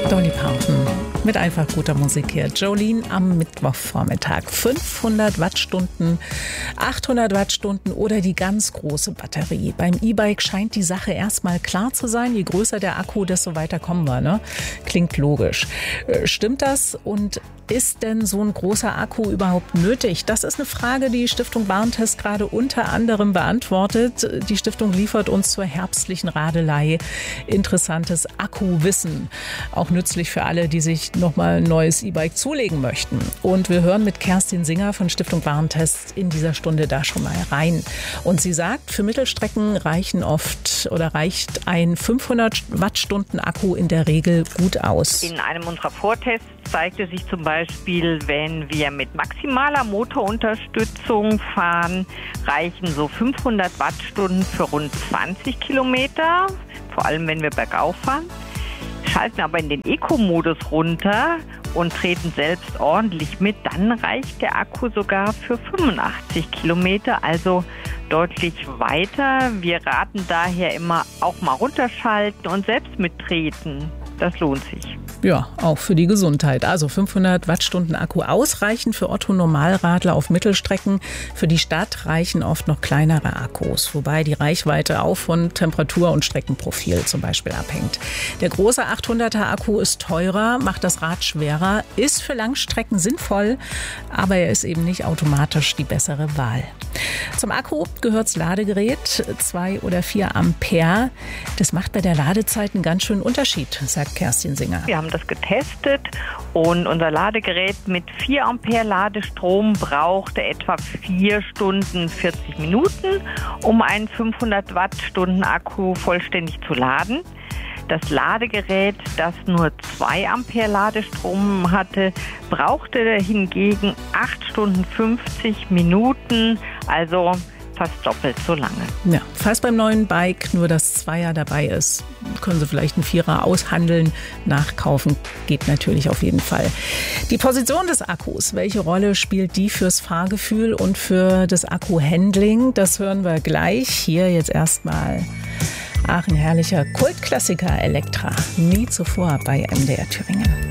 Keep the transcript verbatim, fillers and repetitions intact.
Dolly Parton mit einfach guter Musik hier. Jolene am Mittwochvormittag. fünfhundert Wattstunden, achthundert Wattstunden oder die ganz große Batterie. Beim E-Bike scheint die Sache erstmal klar zu sein. Je größer der Akku, desto weiter kommen wir. Ne? Klingt logisch. Stimmt das? Und ist denn so ein großer Akku überhaupt nötig? Das ist eine Frage, die Stiftung Warentest gerade unter anderem beantwortet. Die Stiftung liefert uns zur herbstlichen Radelei interessantes Akkuwissen. Auch nützlich für alle, die sich nochmal ein neues E-Bike zulegen möchten. Und wir hören mit Kerstin Singer von Stiftung Warentest in dieser Stunde da schon mal rein. Und sie sagt, für Mittelstrecken reichen oft oder reicht ein fünfhundert Wattstunden Akku in der Regel gut aus. In einem unserer Vortests zeigte sich zum Beispiel, wenn wir mit maximaler Motorunterstützung fahren, reichen so fünfhundert Wattstunden für rund zwanzig Kilometer, vor allem wenn wir bergauf fahren. Schalten aber in den Eco-Modus runter und treten selbst ordentlich mit, dann reicht der Akku sogar für fünfundachtzig Kilometer, also deutlich weiter. Wir raten daher immer auch mal runterschalten und selbst mittreten. Das lohnt sich. Ja, auch für die Gesundheit. Also fünfhundert Wattstunden Akku ausreichen für Otto-Normalradler auf Mittelstrecken. Für die Stadt reichen oft noch kleinere Akkus, wobei die Reichweite auch von Temperatur und Streckenprofil zum Beispiel abhängt. Der große achthunderter Akku ist teurer, macht das Rad schwerer, ist für Langstrecken sinnvoll, aber er ist eben nicht automatisch die bessere Wahl. Zum Akku gehört das Ladegerät, zwei oder vier Ampere. Das macht bei der Ladezeit einen ganz schönen Unterschied, sagt Kerstin Singer. Wir haben das getestet und unser Ladegerät mit vier Ampere Ladestrom brauchte etwa vier Stunden vierzig Minuten, um einen fünfhundert Wattstunden Akku vollständig zu laden. Das Ladegerät, das nur zwei Ampere Ladestrom hatte, brauchte hingegen acht Stunden fünfzig Minuten, also fast doppelt so lange. Ja, falls beim neuen Bike nur das Zweier dabei ist, können Sie vielleicht einen Vierer aushandeln. Nachkaufen geht natürlich auf jeden Fall. Die Position des Akkus, welche Rolle spielt die fürs Fahrgefühl und für das Akkuhandling? Das hören wir gleich. Hier jetzt erstmal Ach, ein herrlicher Kultklassiker Elektra. Nie zuvor bei M D R Thüringen.